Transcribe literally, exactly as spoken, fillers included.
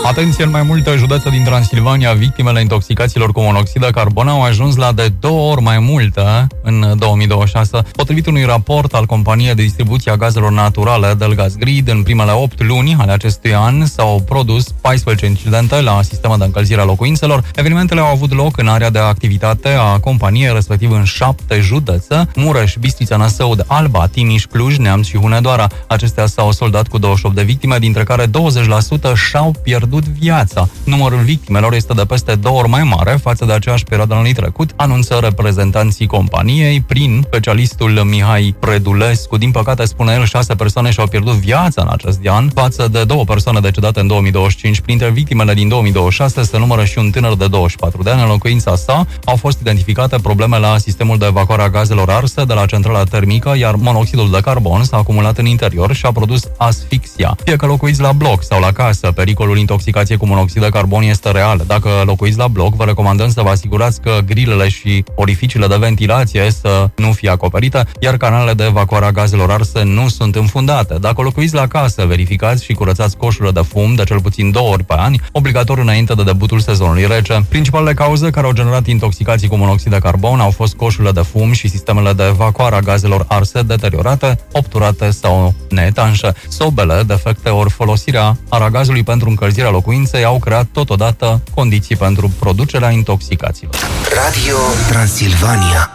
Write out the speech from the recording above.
Atenție, în mai multe județe din Transilvania, victimele intoxicațiilor cu monoxid de carbon au ajuns la de două ori mai multe în două mii douăzeci și șase. Potrivit unui raport al companiei de distribuție a gazelor naturale Delgazgrid, în primele opt luni ale acestui an s-au produs paisprezece incidente la sistemul de încălzire a locuințelor. Evenimentele au avut loc în area de activitate a companiei, respectiv în șapte județe: Mureș, Bistrița, Năsăud, Alba, Timiș, Cluj, Neamț și Hunedoara. Acestea s-au soldat cu douăzeci și opt de victime, dintre care douăzeci la sută și-au pierdut viața. Numărul victimelor este de peste două ori mai mare față de aceeași perioadă anului trecut, anunță reprezentanții companiei prin specialistul Mihai Predulescu. Din păcate, spune el, șase persoane și-au pierdut viața în acest an, față de două persoane decedate în două mii douăzeci și cinci. Printre victimele din două mii douăzeci și șase se numără și un tânăr de douăzeci și patru de ani. În locuința sa au fost identificate probleme la sistemul de evacuare a gazelor arse de la centrala termică, iar monoxidul de carbon s-a acumulat în interior și a produs asfixia. Fie că locuiți la bloc sau la casă, pericolul intoxicației cu monoxid de carbon este real. Dacă locuiți la bloc, vă recomandăm să vă asigurați că grilele și orificiile de ventilație să nu fie acoperite, iar canalele de evacuare a gazelor arse nu sunt înfundate. Dacă locuiți la casă, verificați și curățați coșurile de fum de cel puțin două ori pe an, obligatoriu înainte de debutul sezonului rece. Principalele cauze care au generat intoxicații cu monoxid de carbon au fost coșurile de fum și sistemele de evacuare a gazelor arse deteriorate, obturate sau neetanșe. Sobele, defecte ori folosirea aragazului pentru încălzirea locuinței au creat totodată condiții pentru producerea intoxicațiilor. Radio Transilvania.